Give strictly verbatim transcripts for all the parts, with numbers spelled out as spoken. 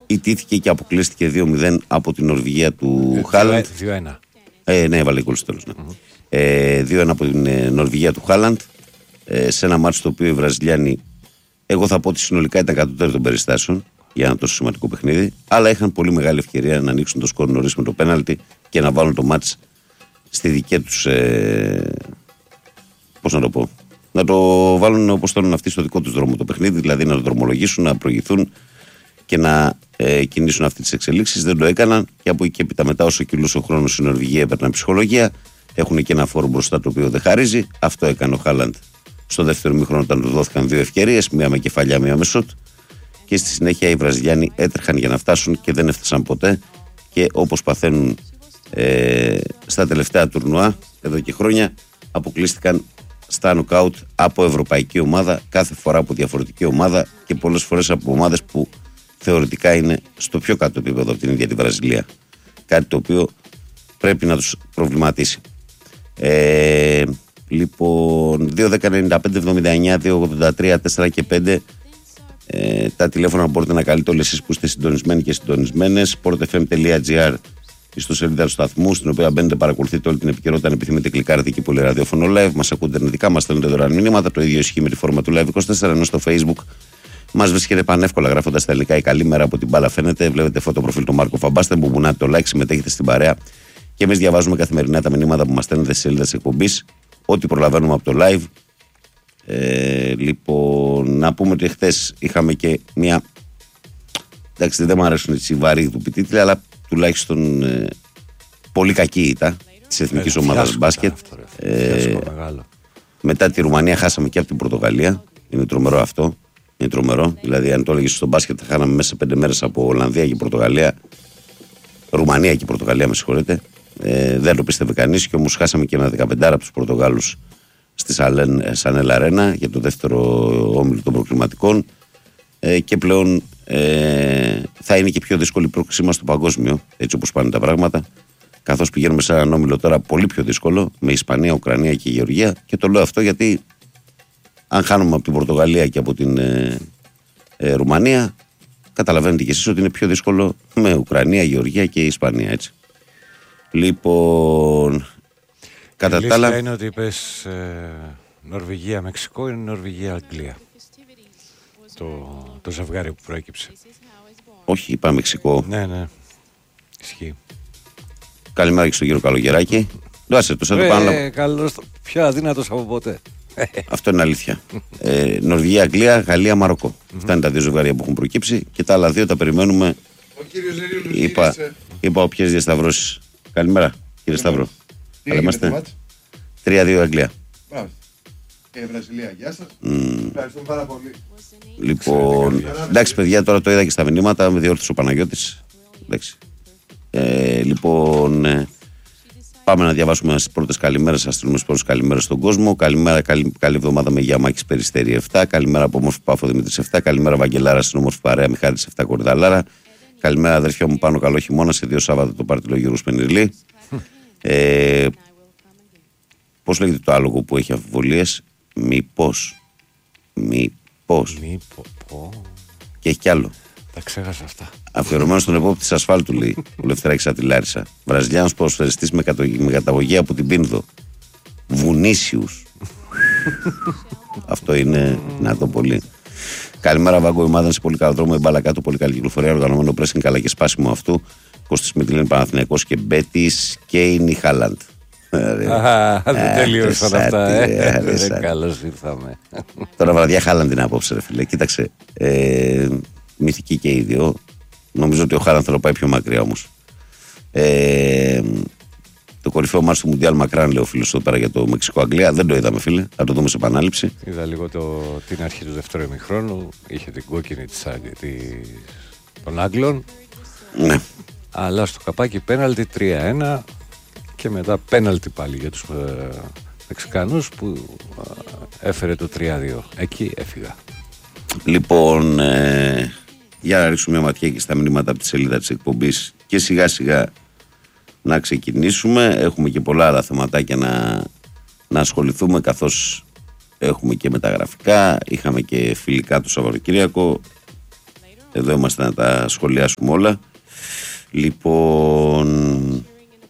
ιτήθηκε και αποκλείστηκε δύο μηδέν από την Νορβηγία του Χάλαντ. δύο ένα. Ε, ναι, έβαλε γκολ στο τέλος. Ναι. Mm-hmm. Ε, δύο ένα από την ε, Νορβηγία του Χάλαντ. Ε, σε ένα μάτσο το οποίο οι Βραζιλιάνοι, εγώ θα πω ότι συνολικά ήταν κατώτεροι των περιστάσεων για ένα τόσο σημαντικό παιχνίδι, αλλά είχαν πολύ μεγάλη ευκαιρία να ανοίξουν το σκορ νωρίς με το πέναλτι και να βάλουν το μάτς στη δική τους. Ε, πώς να το πω. Να το βάλουν όπως θέλουν αυτοί στο δικό τους δρόμο το παιχνίδι, δηλαδή να το δρομολογήσουν, να προηγηθούν και να ε, κινήσουν αυτή τις εξελίξεις. Δεν το έκαναν και από εκεί και έπειτα, μετά, όσο κυλούσε ο χρόνος, η Νορβηγία έπαιρναν ψυχολογία. Έχουν και ένα φόρο μπροστά το οποίο δεν χαρίζει. Αυτό έκανε ο Χάλαντ στο δεύτερο μήχρονο, όταν του δόθηκαν δύο ευκαιρίες, μία με κεφαλιά, μία με σουτ. Και στη συνέχεια οι Βραζιλιάνοι έτρεχαν για να φτάσουν και δεν έφτασαν ποτέ. Και όπως παθαίνουν ε, στα τελευταία τουρνουά εδώ και χρόνια, αποκλείστηκαν στα νοκάουτ από ευρωπαϊκή ομάδα, κάθε φορά από διαφορετική ομάδα και πολλές φορές από ομάδες που θεωρητικά είναι στο πιο κάτω επίπεδο από την ίδια τη Βραζιλία. Κάτι το οποίο πρέπει να τους προβληματίσει. Ε, λοιπόν, δύο δέκα ενενήντα πέντε εβδομήντα εννιά δύο ογδόντα τρία τέσσερα και πέντε. Ε, τα τηλέφωνα μπορείτε να καλείτε όλοι εσείς που είστε συντονισμένοι και συντονισμένες. sportfm.gr, ιστοσελίδα του σταθμού, στην οποία μπαίνετε, παρακολουθείτε όλη την επικαιρότητα. Αν επιθυμείτε, κλικάρετε εκεί που λέει ραδιόφωνο live. Μας ακούτε αρνητικά, μας στέλνετε δωρεάν μηνύματα. Το ίδιο ισχύει με τη φόρμα του Live είκοσι τέσσερα, ενώ στο Facebook μας βρίσκεται πανεύκολα γράφοντας τα ελληνικά η καλημέρα από την μπάλα. Φαίνεται, βλέπετε φωτοπροφίλ του Μάρκο Φαμπάστε, που μπουνάτε το like, συμμετέχετε στην παρέα. Και εμείς διαβάζουμε καθημερινά τα μηνύματα που μας στέλνετε στις σελίδες εκπομπής. Ό,τι προλαβαίνουμε από το live. Ε, λοιπόν, να πούμε ότι χθες είχαμε και μια. Εντάξει, δεν μου αρέσουν έτσι οι βαρύ του πιτίτλοι, αλλά τουλάχιστον ε, πολύ κακή ήττα της εθνικής ομάδας μπάσκετ. Αυτό, ε, μετά τη Ρουμανία χάσαμε και από την Πορτογαλία. Είναι τρομερό αυτό. Είναι τρομερό. Δηλαδή, αν το έλεγες στο μπάσκετ, θα χάναμε μέσα σε πέντε μέρες από Ολλανδία και Πορτογαλία. Ρουμανία και Πορτογαλία, με συγχωρείτε. Ε, δεν το πίστευε κανείς, και όμως χάσαμε και ένα δεκαπέντε από τους Πορτογάλους στη Σανέλ Αρένα για το δεύτερο όμιλο των προκριματικών. Ε, και πλέον ε, θα είναι και πιο δύσκολη η πρόκλησή μας στο παγκόσμιο, έτσι όπως πάνε τα πράγματα. Καθώς πηγαίνουμε σε έναν όμιλο τώρα πολύ πιο δύσκολο, με Ισπανία, Ουκρανία και Γεωργία. Και το λέω αυτό γιατί αν χάνουμε από την Πορτογαλία και από την ε, ε, Ρουμανία, καταλαβαίνετε κι εσείς ότι είναι πιο δύσκολο με Ουκρανία, Γεωργία και Ισπανία, έτσι. Λοιπόν, κατά τα άλλα. Είναι ότι είπες ε, Νορβηγία-Μεξικό, είναι Νορβηγία-Αγγλία. Το, το ζευγάρι που προέκυψε. Όχι, είπα Μεξικό. Ναι, ναι. Ισχύει. Καλημέρα και στον κύριο Καλογεράκη. Δώσε το, σαν το πάνω. Καλώς, πιο αδύνατος από ποτέ. Αυτό είναι αλήθεια. ε, Νορβηγία-Αγγλία, Γαλλία-Μαροκό. Mm-hmm. Αυτά είναι τα δύο ζευγάρια που έχουν προκύψει και τα άλλα δύο τα περιμένουμε. Ο κύριος Ζερίλου είπα, είπα όποιες διασταυρώσεις. Καλημέρα, κύριε Σταύρο. Καλά είμαστε. τρία δύο Αγγλία. Μπράβο. Και Βραζιλία, γεια σας. Mm. Ευχαριστούμε πάρα πολύ. Λοιπόν, εντάξει παιδιά, τώρα το είδα και στα μηνύματα, με διόρθωσε ο Παναγιώτης. Εντάξει. Ε, λοιπόν, ε, πάμε να διαβάσουμε τις πρώτες καλημέρες, να στείλουμε τις πρώτες καλημέρες στον κόσμο. Καλημέρα, καλή, καλή εβδομάδα με Γιαμάκης Περιστέρη επτά. Καλημέρα από όμορφη Πάφο Δημήτρης επτά. Καλημέρα Βαγγελάρα στην όμορφη παρέα Μιχάλης επτά Κορδαλάρα. Καλημέρα αδερφιά μου, πάνω καλό χειμώνα σε δύο Σάββατα το πάρτι Γιώργου Σπενιρλή. ε, Πώς λέγεται το άλογο που έχει αμφιβολίες? Μήπως. Μήπως. Μήπως. Και έχει κι άλλο. Τα ξέχασα αυτά. Αφιερωμένο στον επόπτη της ασφάλτου, λέει ο Λευθεράκης από τη Λάρισα. Βραζιλιάνος ποδοσφαιριστής με, κατο... με καταγωγή από την Πίνδο. Βουνίσιους. Αυτό είναι δυνατό πολύ. Καλημέρα, Βάγκο. Η ομάδα είναι σε πολύ καλό δρόμο. Η μπάλα κάτω, πολύ καλή κυκλοφορία. Οργανωμένο πρέσινγκ, καλά και σπάσιμο αυτού. Κώστης Μητυλίνη, Παναθηναϊκός και Μπέτης και η Χάλαντ. Δεν τελείωσαν αυτά. Καλώς ήρθαμε. Τώρα βραδιά Χάλαντ είναι απόψε, ρε φίλε. Κοίταξε. Μυθική και οι δύο. Νομίζω ότι ο Χάλαντ θα το πάει πιο μακριά όμως. Το κορυφαίο μάτς του Μουντιάλ μακράν, λέει ο φίλος εδώ πέρα για το Μεξικό-Αγγλία. Δεν το είδαμε, φίλε. Θα το δούμε σε επανάληψη. Είδα λίγο το, την αρχή του δεύτερου ημιχρόνου. Είχε την κόκκινη της, της, των Άγγλων. Ναι. Αλλά στο καπάκι πέναλτι τρία ένα. Και μετά πέναλτι πάλι για τους ε, Μεξικανούς που ε, έφερε το τρία δύο. Εκεί έφυγα. Λοιπόν, ε, για να ρίξουμε μια ματιά και στα μηνύματα από τη σελίδα της εκπομπής και σιγά σιγά να ξεκινήσουμε. Έχουμε και πολλά άλλα θεματάκια να, να ασχοληθούμε, καθώς έχουμε και μεταγραφικά. Είχαμε και φιλικά το Σαββατοκύριακο. Εδώ είμαστε να τα σχολιάσουμε όλα. Λοιπόν,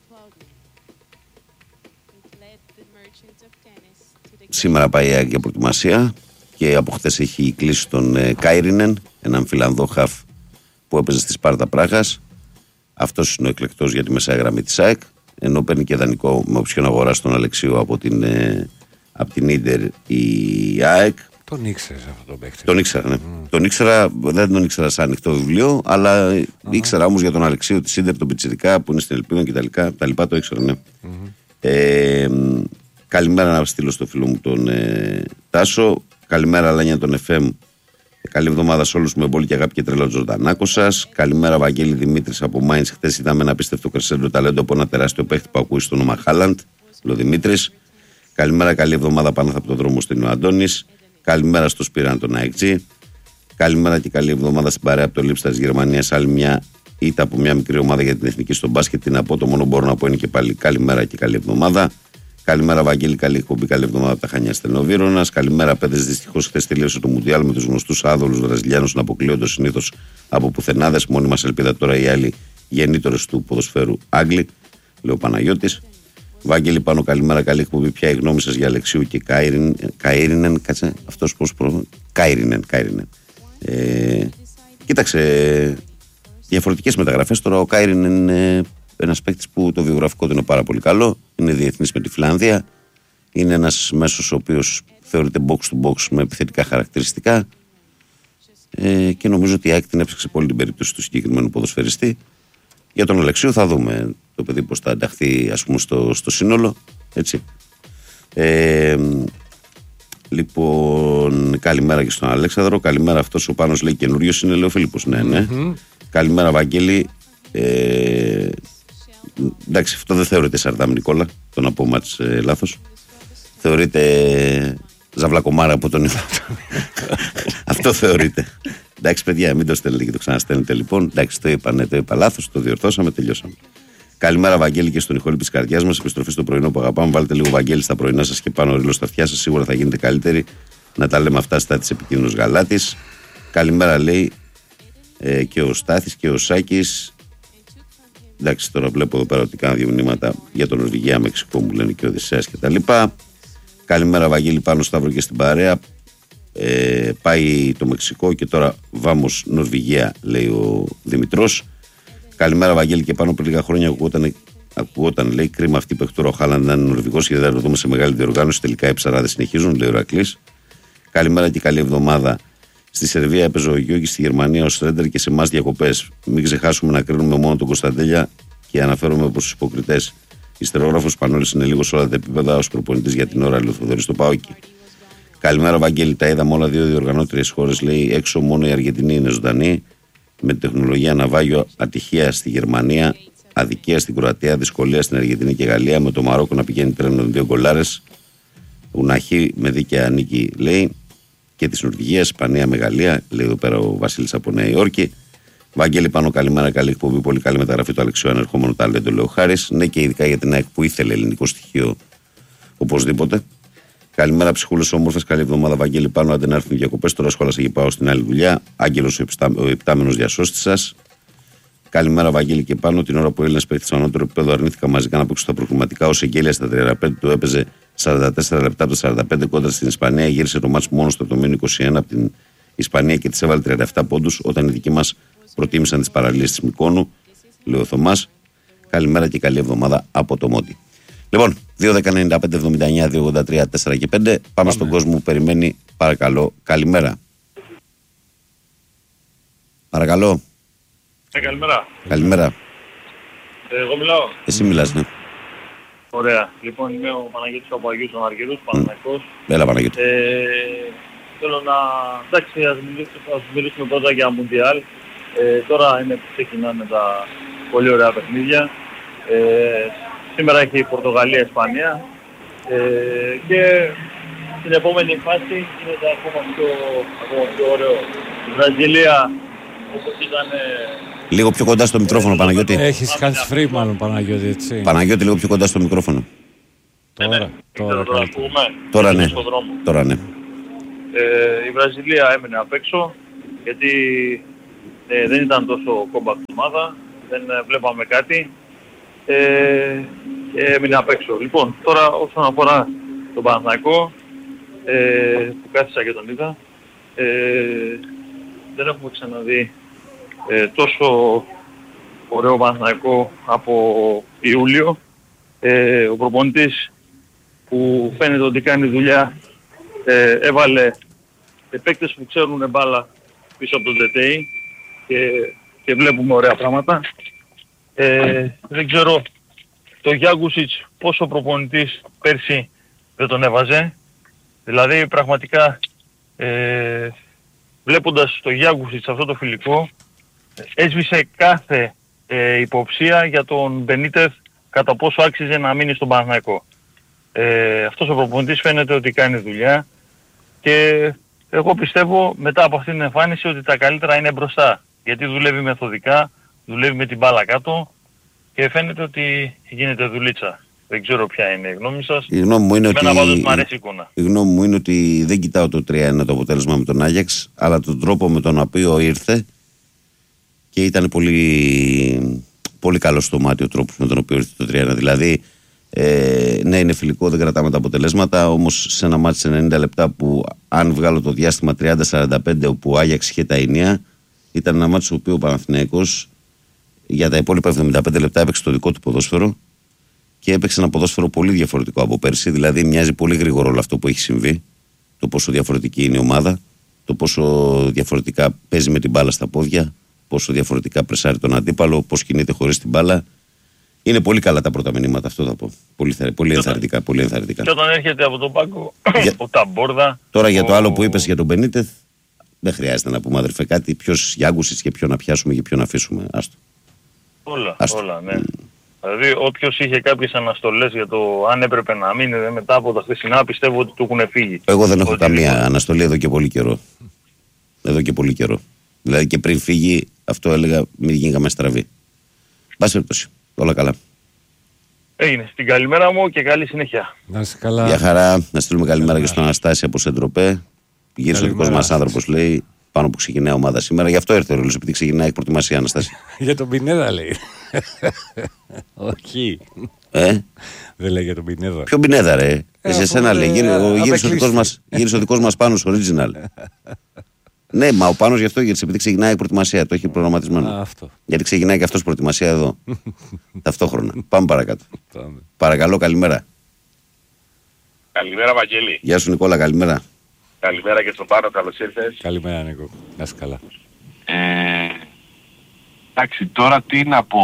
σήμερα πάει η ΑΕΚ για προετοιμασία και από χτες έχει κλείσει τον ε, Κάιρινεν, έναν Φιλανδό χαφ που έπαιζε στη Σπάρτα Πράγας. Αυτός είναι ο εκλεκτός για τη μεσαία γραμμή της ΑΕΚ, ενώ παίρνει και δανεικό με οψιόν αγορά στον Αλεξίου από την, ε, από την Ίντερ η ΑΕΚ. Τον ήξερες αυτό τον παίκτη? Τον ήξερα, ναι. Mm. Τον ήξερα, δεν τον ήξερα σαν ανοιχτό βιβλίο, αλλά uh-huh. ήξερα όμως για τον Αλεξίου τη Ίντερ, τον Πιτσιρικά που είναι στην Ελπίδα και τα λοιπά, τα λοιπά το ήξερα, ναι. Mm-hmm. Ε, καλημέρα να στείλω στο φίλο μου τον ε, Τάσο. Καλημέρα Λάνια τον εφ εμ. Καλή εβδομάδα σε όλους με πολύ και αγάπη και τρελό Τζορτανάκο σας. Καλημέρα Βαγγέλη Δημήτρης από Μάινς. Χθες είδαμε ένα απίστευτο κρεσέντο ταλέντο από ένα τεράστιο παίχτη που ακούει στο όνομα Χάλαντ. Ο Δημήτρης. Καλημέρα, καλή εβδομάδα πάνω από τον δρόμο στην ο Αντώνης. Καλημέρα στο Σπυράν τον ΑΕΚΤΖΙ. Καλημέρα και καλή εβδομάδα στην παρέα από το Λίψτα της Γερμανίας. Άλλη μια ήττα από μια μικρή ομάδα για την εθνική στο μπάσκετ. Τι να πω, το μόνο μπορώ να πω είναι και πάλι καλημέρα και καλή εβδομάδα. Καλημέρα, Βαγγέλη, καλή εκπομπή, καλή εβδομάδα από τα Χανιά Στενοβύρωνας. Καλημέρα, παιδες. Δυστυχώς χθες τελείωσε το Μουντιάλ με τους γνωστούς άδολους Βραζιλιάνους να αποκλείονται συνήθως από πουθενάδες. Μόνη μας ελπίδα τώρα οι άλλοι γεννήτωρες του ποδοσφαίρου Άγγλοι, λέει ο Παναγιώτης. Βάγγελη πάνω, καλημέρα, καλή εκπομπή. Ποια η γνώμη σας για Αλεξίου και Κάιρινεν? Κάτσε, αυτός πώς προ... Κάιρινεν, Κάιρινεν. Ε, κοίταξε, διαφορετικές μεταγραφές. Τώρα ο Κάιρινεν είναι ένας παίκτης που το βιογραφικό του είναι πάρα πολύ καλό. Είναι διεθνής με τη Φιλανδία. Είναι ένας μέσος ο οποίος θεωρείται box to box με επιθετικά χαρακτηριστικά. Ε, και νομίζω ότι η ΑΕΚ την έψαξε πολύ την περίπτωση του συγκεκριμένου ποδοσφαιριστή. Για τον Αλεξίου θα δούμε το παιδί πώς θα ενταχθεί, ας πούμε, στο, στο σύνολο. Έτσι. Ε, λοιπόν, καλημέρα και στον Αλέξανδρο. Καλημέρα, αυτός ο Πάνος λέει καινούριος είναι, λέει ο Φίλιππος. Ναι, ναι. Mm-hmm. Καλημέρα, Βαγγέλη. Ε, εντάξει, αυτό δεν θεωρείται Σαρδάμ Νικόλα, το να πω μάτς ε, λάθος. Θεωρείται ζαβλακομάρα από τον Ιβάν. Αυτό θεωρείται. Εντάξει, παιδιά, μην το στέλνετε και το ξαναστέλνετε λοιπόν. Εντάξει, το είπα, ναι, το είπα λάθος, το διορθώσαμε, τελειώσαμε. Καλημέρα, Βαγγέλη, και στον ηχολήπτη της καρδιάς μας. Επιστροφή στο πρωινό που αγαπάμε. Βάλτε λίγο Βαγγέλη στα πρωινά σας και πάνω ρίλο στα αυτιά σας. Σίγουρα θα γίνετε καλύτεροι. Να τα λέμε αυτά στα της επικίνδυνος Γαλάτης. Καλημέρα, λέει ε, και ο Στάθης και ο Σάκης. Εντάξει, τώρα βλέπω εδώ πέρα ότι κάνω δύο μηνύματα για τον Νορβηγία, Μεξικό μου λένε και ο Οδυσσέας κτλ. Καλημέρα, Βαγγέλη, πάνω Σταύρο και στην παρέα. Ε, πάει το Μεξικό και τώρα βάμος Νορβηγία, λέει ο Δημητρός. Καλημέρα, Βαγγέλη, και πάνω πριν λίγα χρόνια ακουγόταν, ακουγόταν λέει, κρίμα αυτή που έχει τώρα ο Χάλαντ να είναι Νορβηγός και δεν θα το δούμε σε μεγάλη διοργάνωση. Τελικά οι ψαράδες συνεχίζουν, λέει ο Ρακλής. Καλημέρα και καλή εβδομάδα. Στη Σερβία έπαιζε ο Γιώργης, στη Γερμανία ο Στρέντερ και σε εμάς διακοπές. Μην ξεχάσουμε να κρίνουμε μόνο τον Κωνσταντέλια και αναφέρομαι προς τους υποκριτές. Ιστερόγραφος Πανόλης είναι λίγο σε όλα τα επίπεδα ως προπονητής για την ώρα, λέει ο Θοδωρής στο Πάοκι. Καλημέρα, Βαγγέλη. Τα είδαμε όλα δύο διοργανώτριες χώρες. Λέει έξω μόνο η Αργεντινή είναι ζωντανή. Με τεχνολογία ναυάγιο, ατυχία στη Γερμανία, αδικία στην Κροατία, δυσκολία στην Αργεντινή και Γαλλία. Με το Μαρόκο να πηγαίνει τρένο δύο γκολάρες. Ουναχή με δίκαια νίκη, λέει. Και τη Νορβηγία, Ισπανία με Γαλλία. Λέει εδώ πέρα ο Βασίλης από Νέα Υόρκη. Βαγγέλη, πάνω, καλημέρα, καλή εκπομπή. Πολύ καλή μεταγραφή του Αλεξίου, ανερχόμενο ταλέντο, λέει ο Χάρης. Ναι, και ειδικά για την ΑΕΚ που ήθελε ελληνικό στοιχείο οπωσδήποτε. Καλημέρα, ψυχούλες όμορφες. Καλή εβδομάδα, Βαγγέλη, πάνω. Άντε να έρθουν οι διακοπές. Τώρα σχόλασα και πάω στην άλλη δουλειά. Άγγελος, ο υπτάμενος διασώστης σας. Καλημέρα, Βαγγέλη, και πάνω. Την ώρα που ο Έλληνας παίχτης στο ανώτερο επίπεδο αρνήθηκα μαζικά να παίξω στα προκριματικά. Ως εγγέλια στα τριάντα πέντε του έπαιζε σαράντα τέσσερα λεπτά από τα σαράντα πέντε κόντρα στην Ισπανία. Γύρισε το μάτς μόνο στο επτομήνιο είκοσι ένα από την Ισπανία και της έβαλε τριάντα επτά πόντους όταν οι δικοί μας προτίμησαν τις παραλίες της Μικόνου. Λέει ο Θωμάς. Καλημέρα και καλή εβδομάδα από το Μόντι. Λοιπόν, δύο δέκα ενενήντα πέντε εβδομήντα εννιά δύο ογδόντα τρία τέσσερα και πέντε. Πάμε, Πάμε στον κόσμο που περιμένει. Παρακαλώ, καλημέρα. Παρακαλώ. Ε, καλημέρα. Καλημέρα. Ε, εγώ μιλάω. Εσύ μιλάς, ναι. Ωραία. Λοιπόν, είμαι ο Παναγιώτης από Αγίους των Αργύρους, Παναγιώτης. Έλα, Παναγιώτη. Ε, θέλω να... Εντάξει, ας μιλήσουμε, ας μιλήσουμε πρώτα για Μουντιάλ. Ε, τώρα είναι που ξεκινάνε τα πολύ ωραία παιχνίδια. Ε, σήμερα έχει η Πορτογαλία, Ισπανία. Ε, και στην επόμενη φάση γίνεται ακόμα πιο, ακόμα πιο ωραίο. Η Βραζιλία, όπως ήταν... Λίγο πιο κοντά στο μικρόφωνο, Παναγιώτη. Έχεις hands free μάλλον, Παναγιώτη, έτσι. Παναγιώτη, λίγο πιο κοντά στο μικρόφωνο. Τώρα, ναι, τώρα, τώρα, τώρα ναι. Τώρα ναι. Ε, η Βραζιλία έμεινε απ' έξω, γιατί Ε, δεν ήταν τόσο compact ομάδα, δεν ε, βλέπαμε κάτι ε, και έμεινε απ' έξω. Λοιπόν, τώρα όσον αφορά τον Παναθηναϊκό, ε, που κάθισα και τον είδα, ε, δεν έχουμε ξαναδεί ε, τόσο ωραίο Παναθηναϊκό από Ιούλιο. Ε, ο προπονητής που φαίνεται ότι κάνει δουλειά, ε, έβαλε παίκτες που ξέρουν μπάλα πίσω από τον Τετέι και, και βλέπουμε ωραία πράγματα. Ε, δεν ξέρω το Γιάγκουσιτς πόσο προπονητής πέρσι δεν τον έβαζε. Δηλαδή πραγματικά ε, βλέποντας το Γιάγκουσιτς αυτό το φιλικό, έσβησε κάθε ε, υποψία για τον Μπενίτεθ κατά πόσο άξιζε να μείνει στον Παναθηναϊκό. Ε, αυτός ο προπονητής φαίνεται ότι κάνει δουλειά και εγώ πιστεύω μετά από αυτήν την εμφάνιση ότι τα καλύτερα είναι μπροστά. Γιατί δουλεύει μεθοδικά, δουλεύει με την μπάλα κάτω και φαίνεται ότι γίνεται δουλίτσα. Δεν ξέρω ποια είναι η γνώμη σας. Η γνώμη μου είναι, ότι... μου αρέσει η εικόνα. η γνώμη μου είναι ότι δεν κοιτάω το τρία ένα το αποτέλεσμα με τον Άγιαξ, αλλά τον τρόπο με τον οποίο ήρθε και ήταν πολύ, πολύ καλό στο μάτι ο τρόπος με τον οποίο ήρθε το τρία ένα. Δηλαδή, ε, ναι, είναι φιλικό, δεν κρατάμε τα αποτελέσματα, όμως σε ένα μάτι σε ενενήντα λεπτά που αν βγάλω το διάστημα τριάντα σαράντα πέντε όπου ο Άγιαξ είχε τα ενία, ήταν ένα μάτι στο οποίο ο Παναθηναϊκός για τα υπόλοιπα εβδομήντα πέντε λεπτά έπαιξε το δικό του ποδόσφαιρο και έπαιξε ένα ποδόσφαιρο πολύ διαφορετικό από πέρσι. Δηλαδή, μοιάζει πολύ γρήγορο όλο αυτό που έχει συμβεί. Το πόσο διαφορετική είναι η ομάδα, το πόσο διαφορετικά παίζει με την μπάλα στα πόδια, πόσο διαφορετικά πρεσάρει τον αντίπαλο, πώς κινείται χωρίς την μπάλα. Είναι πολύ καλά τα πρώτα μηνύματα, αυτό θα πω. Πολύ, πολύ ενθαρρυντικά. Πολύ ενθαρρυντικά. Και όταν έρχεται από τον πάγκο για... ο Ταμπόρδα. Τώρα για το ο... άλλο που είπες για τον Μπενίτεθ, δεν χρειάζεται να πούμε αδερφέ κάτι. Ποιος Γιάγκουσιτς και ποιο να πιάσουμε και ποιο να αφήσουμε. Άστο. Όλα, Άστο. όλα, ναι. Mm. Δηλαδή όποιος είχε κάποιες αναστολές για το αν έπρεπε να μείνει μετά από τα χθεσινά, πιστεύω ότι του έχουν φύγει. Εγώ δεν έχω ότι καμία λοιπόν... αναστολή εδώ και πολύ καιρό. Εδώ και πολύ καιρό. Δηλαδή και πριν φύγει, αυτό έλεγα, μην γίναμε στραβή. Πάση περιπτώσει, όλα καλά. Έγινε. Στην καλημέρα μου και καλή συνέχεια. Να είσαι καλά. Για χαρά, να στείλουμε καλημέρα και στον Αναστάση από Σεντροπέ. Γύρισε ο δικός μας άνθρωπος, λέει, πάνω που ξεκινάει η ομάδα σήμερα. Γι' αυτό ήρθε ο ρόλος, επειδή ξεκινάει η προετοιμασία, Αναστάση. Για τον Πινέδα λέει. Όχι. Ε? Δεν λέει για τον Πινέδα. Ποιο Πινέδα, ρε. Ε, σε σένα λέει. Γύρισε ο δικός μας Πάνος original. Ναι, μα ο Πάνος γι' αυτό, γιατί επειδή ξεκινάει η προετοιμασία, το έχει προγραμματισμένο. Α, αυτό. Γιατί ξεκινάει και αυτός προετοιμασία εδώ. Ταυτόχρονα. Πάμε παρακάτω. Πάμε. Παρακαλώ, καλημέρα. Καλημέρα, Βαγγέλη. Γεια σου, Νικόλα, καλημέρα. Καλημέρα και στον Πάνο, καλώς ήρθες. Καλημέρα, Νίκο. Να είσαι καλά. Ε, εντάξει, τώρα τι να πω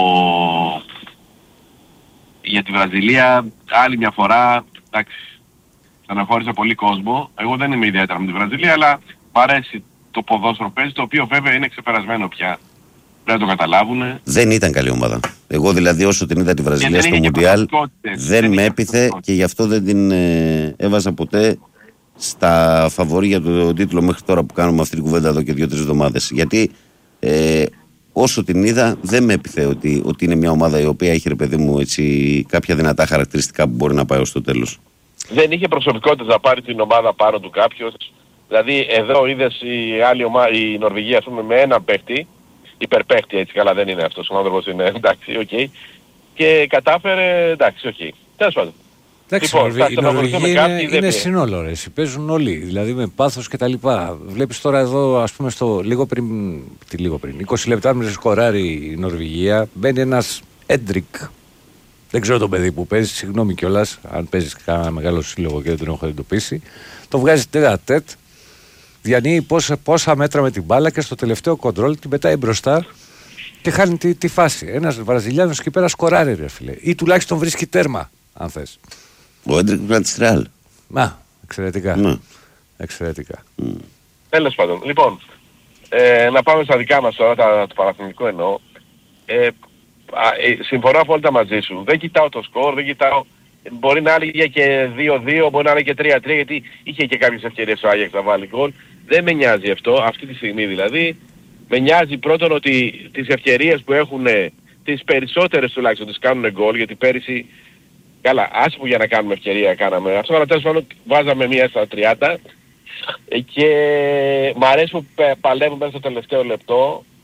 για τη Βραζιλία, άλλη μια φορά, εντάξει, στεναχώρησα πολύ κόσμο. Εγώ δεν είμαι ιδιαίτερα με τη Βραζιλία, αλλά μ' αρέσει το ποδόσφαιρο παίζει, το οποίο βέβαια είναι ξεπερασμένο πια. Πρέπει να το καταλάβουν. Δεν ήταν καλή ομάδα. Εγώ δηλαδή όσο την είδα τη Βραζιλία στο Μουντιάλ δεν, δεν με έπιθε και γι' αυτό δεν την ε, έβαζα ποτέ στα φαβορί για το τίτλο μέχρι τώρα που κάνουμε αυτή την κουβέντα εδώ και δύο-τρεις εβδομάδες. Γιατί ε, όσο την είδα δεν με έπιθε ότι, ότι είναι μια ομάδα η οποία έχει, ρε παιδί μου, έτσι, κάποια δυνατά χαρακτηριστικά που μπορεί να πάει ως το τέλος. Δεν είχε προσωπικότητα να πάρει την ομάδα πάνω του κάποιος. Δηλαδή εδώ είδες η άλλη ομάδα, η Νορβηγία, ας πούμε, με έναν παίχτη, υπερπαίχτη έτσι, καλά δεν είναι αυτός, ο άνθρωπος είναι εντάξει, οκ. Okay, και κατάφερε, εντάξει, οκ. Okay. Τέλος πάντων. Εντάξει, λοιπόν, η Νορβηγία είναι, είναι σύνολο, ρε. Παίζουν όλοι, δηλαδή με πάθος και τα λοιπά. Βλέπεις τώρα εδώ, ας πούμε, στο λίγο πριν, τι λίγο πριν, είκοσι λεπτά με σκοράρει η Νορβηγία, μπαίνει ένας Έντρικ. Δεν ξέρω το παιδί που παίζει, συγγνώμη κιόλας, αν παίζει κανένα μεγάλο σύλλογο και δεν τον έχω εντοπίσει. Το βγάζει τέτα τέτ, διανύει πόσα, πόσα μέτρα με την μπάλα και στο τελευταίο κοντρόλ την πετάει μπροστά και χάνει τη, τη φάση. Ένας Βραζιλιάνος εκεί πέρα σκοράρει, ρε φίλε. Ή τουλάχιστον βρίσκει τέρμα, αν θες. Ο Έντρικ ήταν της Ρεάλ. Να, εξαιρετικά. Ναι. Εξαιρετικά. Mm. Τέλος πάντων. Λοιπόν, ε, να πάμε στα δικά μας τώρα, τα, το Παναθηναϊκό εννοώ. Ε, α, ε, συμφωνώ απόλυτα μαζί σου. Δεν κοιτάω το σκορ, δεν κοιτάω... Μπορεί να έλεγε και δύο δύο, μπορεί να έλεγε και τρία τρία, γιατί είχε και κάποιες ευκαιρίες ο Άγιαξ να βάλει γκολ. Δεν με νοιάζει αυτό, αυτή τη στιγμή δηλαδή. Με νοιάζει πρώτον ότι τις ευκαιρίες που έχουν, τις περισσότερες τουλάχιστον τις κάνουν γκολ, γιατί πέρυσι, καλά, άσχημο για να κάνουμε ευκαιρία κάναμε αυτό, αλλά τέλος πάντων βάζαμε μία στα τριάντα και μ' αρέσει που παλεύουμε μέσα στο τελευταίο λεπτό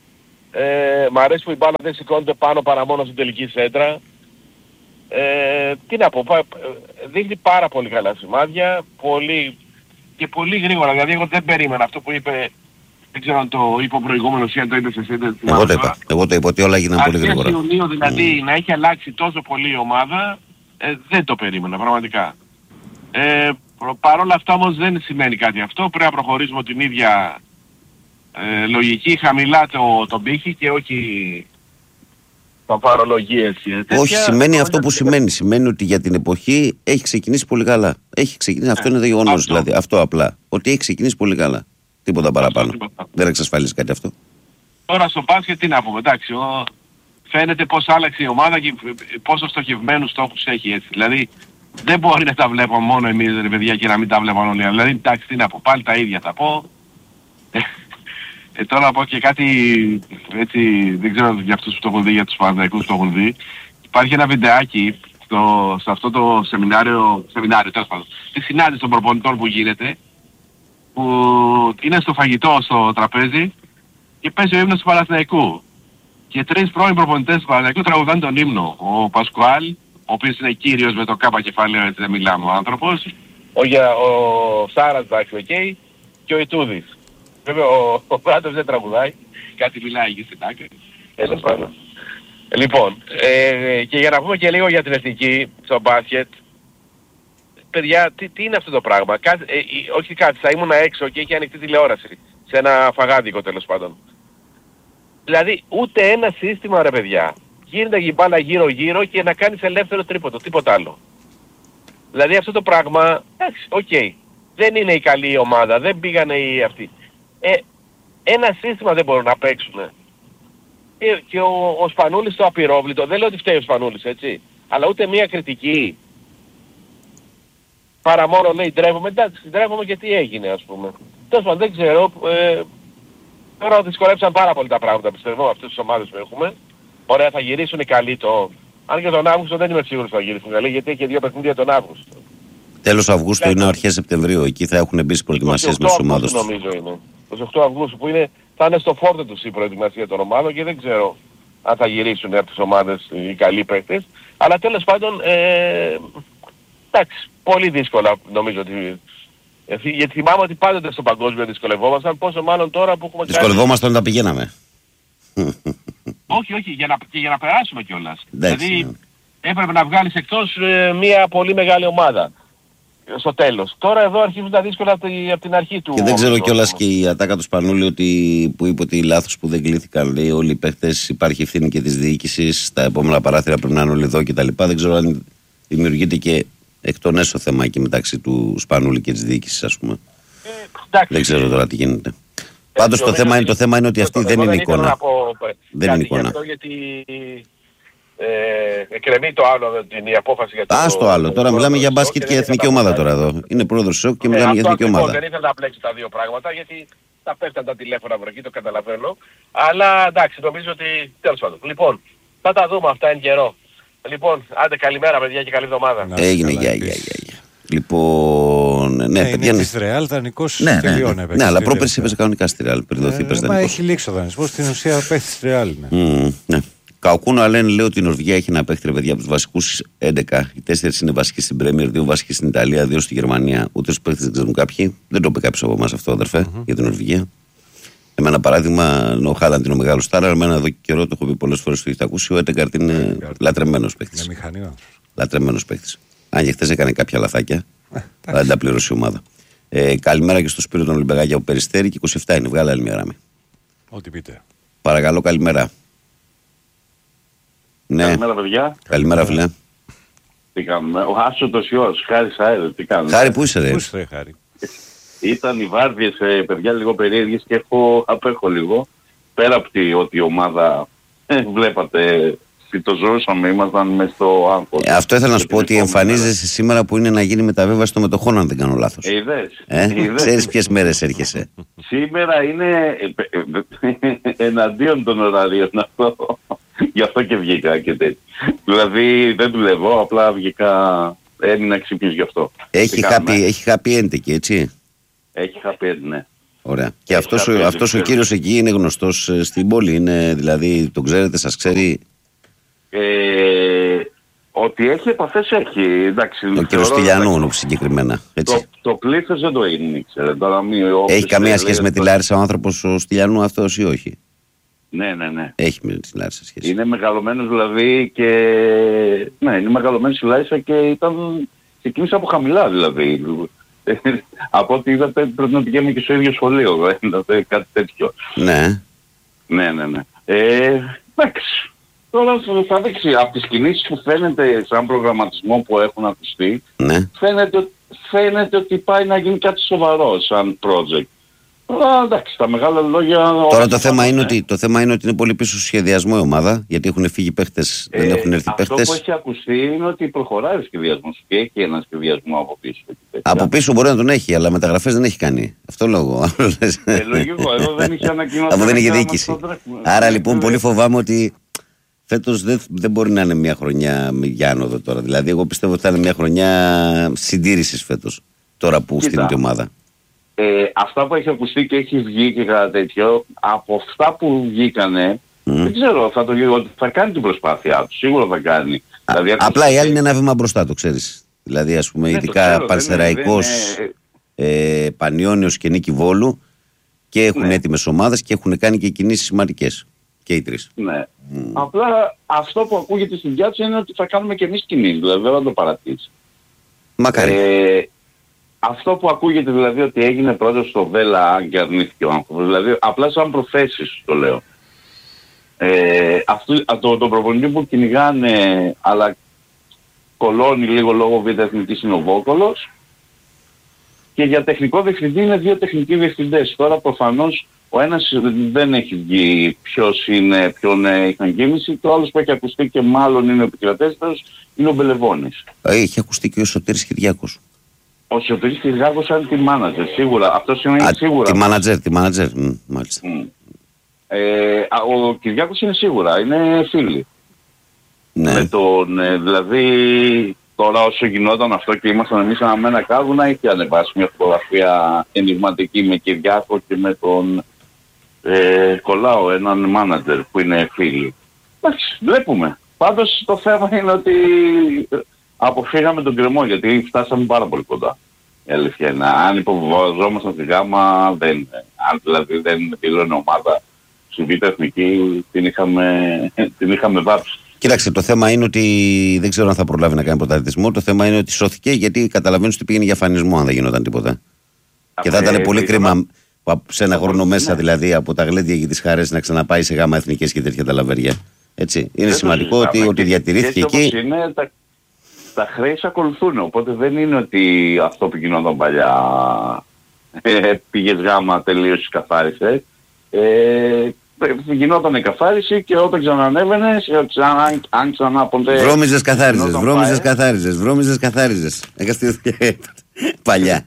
Ε, μ' αρέσει που η μπάλα δεν σηκώνεται πάνω παρά μόνο στην τελική σέντρα. Ε, τι να πω, πα, δείχνει πάρα πολύ καλά σημάδια, πολύ, και πολύ γρήγορα. Δηλαδή εγώ δεν περίμενα αυτό που είπε, δεν ξέρω αν το είπε ο προηγούμενος ή αν το είπε σε σύνδεση. Εγώ το είπα, εγώ το είπα ότι όλα έγιναν πολύ γρήγορα. Αρχές Ιουνίου δηλαδή mm. να έχει αλλάξει τόσο πολύ η ομάδα, ε, δεν το περίμενα πραγματικά. Ε, παρόλα αυτά όμως δεν σημαίνει κάτι αυτό, πρέπει να προχωρήσουμε την ίδια ε, λογική, χαμηλά το, το πύχη και όχι παπαρολογίες. Όχι, σημαίνει αυτό που σημαίνει. Σημαίνει ότι για την εποχή έχει ξεκινήσει πολύ καλά. Έχει ξεκινήσει, αυτό είναι το γεγονός δηλαδή. Αυτό απλά. Ότι έχει ξεκινήσει πολύ καλά. Τίποτα παραπάνω. Δεν εξασφαλίζει κάτι αυτό. Τώρα στο μπάσκετ τι να πούμε, εντάξει. Ο... Φαίνεται πως άλλαξε η ομάδα και πόσο στοχευμένους στόχους έχει έτσι. Δηλαδή δεν μπορεί να τα βλέπω μόνο εμείς ρε παιδιά και να μην τα βλέπω όλοι. Δηλαδή εντάξει τι να πω, πάλι τα ίδια θα πω. Ε, τώρα να πω και κάτι έτσι, δεν ξέρω για αυτούς που το έχουν δει, για τους Παναθηναϊκούς που το έχουν δει. Υπάρχει ένα βιντεάκι στο, σε αυτό το σεμινάριο, σεμινάριο τέλος πάντων, τη συνάντηση των προπονητών που γίνεται, που είναι στο φαγητό στο τραπέζι και παίζει ο ύμνος του Παναθηναϊκού. Και τρεις πρώην προπονητές του Παναθηναϊκού τραγουδάνε τον ύμνο. Ο Πασκουάλ, ο οποίος είναι κύριος με το κάπα κεφαλαίο, έτσι δεν μιλάμε ο άνθρωπος. Ο, ο Σάρας Μπαξβεκέη και ο Ιτούδης. Βέβαια ο, ο Πράτος δεν τραγουδάει, κάτι μιλάει εκεί στην άκρη. Τέλος πάντων. Λοιπόν, ε, και για να πούμε και λίγο για την εθνική στο μπάσκετ, παιδιά, τι, τι είναι αυτό το πράγμα. Κά, ε, όχι κάτι, θα ήμουν έξω και είχε ανοιχτή τηλεόραση, σε ένα φαγάδικο τέλος πάντων. Δηλαδή ούτε ένα σύστημα ρε παιδιά. Γίνεται η μπάλα γύρω γύρω και να κάνεις ελεύθερο τρίποντο, τίποτα άλλο. Δηλαδή αυτό το πράγμα, εντάξει, οκ. Okay. Δεν είναι η καλή ομάδα, δεν πήγανε οι αυτοί. Ε, ένα σύστημα δεν μπορούν να παίξουν. Και, και ο, ο Σπανούλης το απειρόβλητο, δεν λέω ότι φταίει ο Σπανούλης, έτσι. Αλλά ούτε μία κριτική. Παρά μόνο λέει ντρέπομαι, εντάξει, ντρέπομαι και τι έγινε ας πούμε. Τέλος πάντων δεν ξέρω. Ε, τώρα δυσκολέψαν πάρα πολύ τα πράγματα πιστεύω αυτές τις ομάδες που έχουμε. Ωραία θα γυρίσουν οι καλοί το... Αν και τον Αύγουστο δεν είμαι σίγουρος θα γυρίσουν καλοί γιατί έχει δύο παιχνίδια τον Αύγουστο. Τέλος Αυγούστου είναι αρχές Σεπτεμβρίου, εκεί θα έχουν μπει στις προετοιμασίες με τις ομάδες τους. Νομίζω είναι. είκοσι οκτώ Αυγούστου που είναι, θα είναι στο φόρτο τους η προετοιμασία των ομάδων και δεν ξέρω αν θα γυρίσουν από τις ομάδες οι καλοί παίκτες. Αλλά τέλος πάντων, ε, εντάξει, πολύ δύσκολα νομίζω ότι... Γιατί θυμάμαι ότι πάντοτε στο παγκόσμιο δυσκολευόμασταν, πόσο μάλλον τώρα που έχουμε... Δυσκολευόμασταν όταν τα πηγαίναμε. όχι, όχι, για να, και για να περάσουμε κιόλας. Δηλαδή έπρεπε να βγάλεις εκτός ε, μια πολύ μεγάλη ομάδα. Στο τέλος. Τώρα εδώ αρχίζουν τα δύσκολα από την αρχή του. Και δεν ξέρω κιόλας και η ατάκα του Σπανούλη ότι, που είπε ότι λάθος που δεν κλήθηκαν λέει όλοι οι παίχτες, υπάρχει ευθύνη και της διοίκησης, τα επόμενα παράθυρα πρέπει να είναι όλοι εδώ κτλ. Δεν ξέρω αν δημιουργείται και εκ των έσω θέμα εκεί μεταξύ του Σπανούλη και της διοίκησης ας πούμε. Ε, εντάξει, δεν ξέρω τώρα τι γίνεται. Ε, Πάντως το θέμα, είναι, το θέμα είναι ότι αυτή δεν είναι εικόνα. Δεν είναι εικόνα. Ε, εκκρεμεί το άλλο, την η απόφαση για το... Ας το άλλο, τώρα μιλάμε για μπάσκετ και εθνική ομάδα τώρα εδώ. Είναι πρόεδρος ΣΟΚ και μιλάμε για εθνική ομάδα. Δεν ήθελα να πλέξει τα δύο πράγματα γιατί θα πέφταν τα τηλέφωνα από εκεί, το καταλαβαίνω. Αλλά εντάξει, νομίζω ότι τέλος πάντων. Λοιπόν, θα τα δούμε αυτά εν καιρό. Λοιπόν, άντε καλημέρα παιδιά και καλή εβδομάδα. Έγινε, γεια, γεια, γεια. Λοιπόν, ναι, παιδιά. Είναι της Ρεάλ, δανεικός ναι, ναι, τελειώνει. Ναι, ναι, αλλά πρόπερση έπαιζε κανονικά στη Ρεάλ. Μα έχει λήξει ο δανεισμός, στην ουσία παίχτη της Ρεάλ. Ναι. Καουκούνο Αλέν λέει ότι η Νορβηγία έχει ένα παίχτη παιδιά από τους βασικούς έντεκα. Οι τέσσερις είναι βασικοί στην Πρέμιερ, δύο βασικοί στην Ιταλία, δύο στη Γερμανία. Ούτε τους παίχτες δεν ξέρουν κάποιοι. Δεν το είπε κάποιος από εμάς αυτό, αδερφέ, mm-hmm. για την Νορβηγία. Εμένα παράδειγμα, ο Χάλαντ είναι ο μεγάλος στάρα, αλλά εμένα εδώ και καιρό το έχω πει πολλές φορές το έχετε ακούσει. Ο Έντεγκαρτ είναι λατρεμένος παίχτης. Είναι μηχανή. Λατρεμένος παίχτης. Αν και χθες έκανε κάποια λαθάκια, θα δεν τα πληρώσει η ομάδα. Ε, καλημέρα και στο Σπύρο τον Ολυμπιακάκη από Περιστέρη και είκοσι επτά είναι. Βγάλε άλλη μια γραμμή. Ό,τι πείτε. Παρακαλώ, καλημέρα. Ναι. Καλημέρα παιδιά. Καλημέρα φίλε. Τι κάνουμε. Ο Άσοτος Υιός, Χάρη Σαέρε, τι κάνουμε. Χάρη πού είσαι ρε. Πού είσαι Χάρη. Ήταν οι βάρδιες ε, παιδιά λίγο περίεργες και έχω, απέχω λίγο. Πέρα από ότι η ομάδα ε, βλέπατε το ζώσαμε, ήμασταν μες στο άγχος. Ε, αυτό ήθελα να σου πω ότι εμφανίζεσαι σήμερα που είναι να γίνει μεταβίβαση των μετοχών αν δεν κάνω λάθος. Ε, είδες. Ε, ξέρεις ποιες μέρες έρχεσαι. Σήμερα είναι εναντίον των ωραρίων αυτό. Γι' αυτό και βγήκα και τέτοιο. Δηλαδή δεν δουλεύω, απλά βγήκα, έμεινα ξύπνιος γι' αυτό. Έχει happy, έχει happy end εκεί, έτσι. Έχει happy end, ναι. Ωραία. Και αυτός, ο, αυτός ο κύριος εκεί είναι γνωστός ε, στην πόλη, είναι, δηλαδή τον ξέρετε, σας ξέρει? Ε, ότι έχει επαφές έχει. Εντάξει, ο κύριος Στυλιανού συγκεκριμένα. Έτσι. Το, το πλήθος δεν το ήξερε. Έχει καμία σχέση το... με τη Λάρισα ο άνθρωπος ο Στυλιανού αυτός ή όχι? Ναι, ναι, ναι. Έχει με τη Λάρισα σχέση. Είναι μεγαλωμένος δηλαδή και... Ναι, είναι μεγαλωμένος στη Λάρισα και ήταν... Ξεκίνησε από χαμηλά δηλαδή. Από ό,τι είδατε πρέπει να πηγαίνουμε και στο ίδιο σχολείο, δηλαδή κάτι τέτοιο. Ναι. Ναι, ναι, ναι. Ε, εντάξει. Τώρα θα δείξει από τις κινήσεις που φαίνεται σαν προγραμματισμό που έχουν ακουστεί, ναι. φαίνεται, φαίνεται ότι πάει να γίνει κάτι σοβαρό σαν project. Αλλά εντάξει, τα μεγάλα λόγια... Τώρα το θέμα, είναι ότι, το θέμα είναι ότι είναι πολύ πίσω στο σχεδιασμό η ομάδα, γιατί έχουν φύγει παίχτες, ε, δεν έχουν έρθει παίχτες. Αυτό που έχει ακουστεί είναι ότι προχωράει ο σχεδιασμός και έχει ένα σχεδιασμό από πίσω. Από πίσω μπορεί να τον έχει, αλλά μεταγραφές δεν έχει κάνει. Αυτό λόγο. Ε, λογικό, εδώ δεν είχε ανακοινώσει. Αυτό δεν είχε διοίκηση. Άρα λοιπόν πολύ φοβάμαι ότι φέτος δεν, δεν μπορεί να είναι μια χρονιά για άνοδο τώρα. Δηλαδή εγώ πιστεύω ότι θα είναι μια χρονιά συντήρησης φέτος, τώρα που στείνεται η ομάδα. Ε, αυτά που έχει ακουστεί και έχει βγει και κάτι τέτοιο, από αυτά που βγήκανε, mm. δεν ξέρω, θα, το, θα κάνει την προσπάθειά του, σίγουρα θα κάνει. Α, δηλαδή, απλά η άλλη είναι ένα βήμα μπροστά, το ξέρεις. Δηλαδή ας πούμε, ναι, ειδικά Πανσεραϊκός, ε, Πανιώνιος και Νίκη Βόλου και έχουν ναι. έτοιμες ομάδες και έχουν κάνει και κινήσεις σημαντικές. Και οι τρεις. Ναι. Mm. Απλά αυτό που ακούγεται στην πιάτσα είναι ότι θα κάνουμε και εμείς κινήσεις, δηλαδή δεν θα το παρατήσει. Μακάρι. Ε, Αυτό που ακούγεται δηλαδή ότι έγινε πρώτα στο Βέλα και αρνήθηκε ο άνθρωπος, δηλαδή απλά σαν προθέσεις το λέω. Ε, αυτό, το, το προπονητή που κυνηγάνε αλλά κολώνει λίγο λόγω β' εθνικής είναι ο Βόκολος και για τεχνικό διευθυντή είναι δύο τεχνικοί διευθυντές. Τώρα προφανώς ο ένας δεν έχει βγει ποιος είναι, ποιον είχαν κίνηση και ο άλλος που έχει ακουστεί και μάλλον είναι ο επικρατέστερος είναι ο Μπελεβόνης. Έχει ακουστεί και ο Σωτήρης Κυριάκος. Ο Σωτήρης Κυριάκος είναι τη μάνατζερ, σίγουρα. Αυτός είναι Α, σίγουρα. Τη μάνατζερ, τη μάνατζερ, mm, μάλιστα. Mm. Ε, ο Κυριάκος είναι σίγουρα, είναι φίλοι. Ναι. Με τον, ε, δηλαδή, τώρα όσο γινόταν αυτό και ήμασταν εμείς αναμένα κάγουνα, είχε ανεβάσει μια φωτογραφία ενηγματική με Κυριάκο και με τον ε, Κολάο, έναν μάνατζερ που είναι φίλοι. Εντάξει, βλέπουμε. Πάντως το θέμα είναι ότι... Αποφύγαμε τον κρεμό γιατί φτάσαμε πάρα πολύ κοντά. Η αλήθεια είναι. Αν υποβιβαζόμασταν στη γάμα, δεν, αν δηλαδή δεν πήρε ομάδα στη Β' Εθνική, την είχαμε, την είχαμε βάψει. Κοίταξε, το θέμα είναι ότι δεν ξέρω αν θα προλάβει να κάνει πρωταθλητισμό. Το θέμα είναι ότι σώθηκε γιατί καταλαβαίνεις ότι πήγαινε για φανισμό αν δεν γινόταν τίποτα. Α, και θα ήταν ε, πολύ ε, κρίμα ε, σε ένα χρόνο μέσα ναι. δηλαδή από τα γλέντια και τις χαρές να ξαναπάει σε γάμα εθνικές και τέτοια τα λαβέρια. Έτσι. Είναι δεν σημαντικό ότι, ότι διατηρήθηκε εκεί. Είναι, τα... Τα χρέη ακολουθούν, οπότε δεν είναι ότι αυτό που γινόταν παλιά ε, πήγες γάμα, τελείωσες, καθάρισε. Ε, γινόταν η καθάριση και όταν ξανανέβαινες, ξανά, αν ξανά ποτέ... Βρώμιζες καθάριζες, βρώμιζες καθάριζες, βρώμιζες καθάριζες. Έκαστηκε παλιά.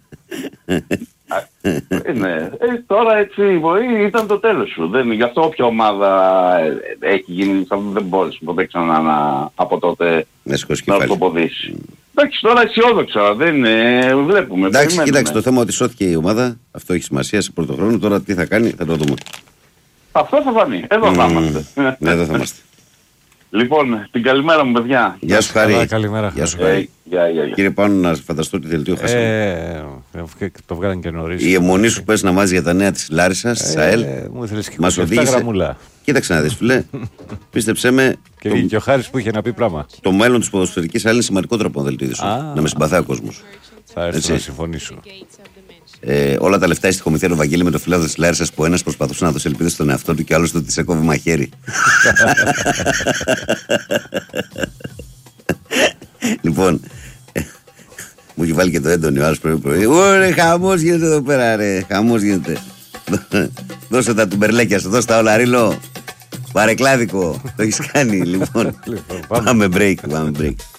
Ε, ναι. ε, τώρα έτσι ήταν το τέλος σου. Δεν, γι' αυτό όποια ομάδα έχει γίνει, δεν μπορείς ποτέ ξανά να, από τότε να το αποδείξει. Εντάξει, τώρα αισιόδοξα, δεν ε, βλέπουμε. Εντάξει, κοίταξε, το θέμα ότι σώθηκε η ομάδα, αυτό έχει σημασία σε πρώτο χρόνο, τώρα τι θα κάνει θα το δούμε. Αυτό θα φανεί, εδώ mm, θα είμαστε. Ναι, εδώ θα είμαστε. Λοιπόν, την καλημέρα μου παιδιά. Γεια σου Χαρή. Καλημέρα. Γεια σου Χαρή. Yeah, yeah, yeah. Κύριε Πάνο, να φανταστώ ότι δελτίο χάσαμε. Ε, το βγάλαν και νωρίς. Η αιμονή σου πες να μάθεις για τα νέα της Λάρισσας, της ΑΕΛ. Ε, μου ήθελες και είκοσι επτά γραμμούλα. Κοίταξε να δεις φίλε. Πίστεψέ με. Και, το, και ο Χάρης που είχε να πει πράγμα. Το μέλλον της ποδοσφαιρικής ΑΕΛ είναι σημαντικότερο από το δελτίο σου. Να με συμπαθάει ο κόσμος. Θα έρθω να συμφωνήσω. Ε, όλα τα λεφτά στη Χωμηθέρο Βαγγέλη με το φιλάδο της Λάρισσας που ένας προσπαθούσε να δώσει ελπίδες στον εαυτό του και άλλος το της έκοβε μαχαίρι. Λοιπόν, μου έχει βάλει και το έντονο ο άλλος πρωί πρωί. Ωρε, χαμός γίνεται εδώ πέρα ρε, χαμός γίνεται. Δώσε τα τουμπερλέκια σου, δώσε τα όλα ρίλο. Παρεκλάδικο, το έχεις κάνει λοιπόν. Πάμε break, πάμε break.